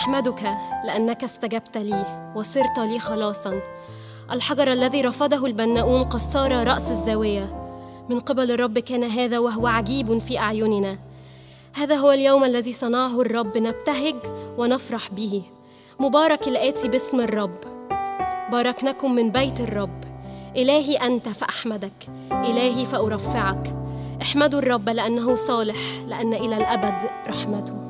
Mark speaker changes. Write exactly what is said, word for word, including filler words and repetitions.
Speaker 1: أحمدك لأنك استجبت لي وصرت لي خلاصاً. الحجر الذي رفضه البناؤون قد صار رأس الزاوية. من قبل الرب كان هذا وهو عجيب في أعيننا. هذا هو اليوم الذي صنعه الرب، نبتهج ونفرح به. مبارك الآتي باسم الرب. باركناكم من بيت الرب. إلهي أنت فأحمدك، إلهي فأرفعك. احمدوا الرب لأنه صالح، لأن إلى الأبد رحمته.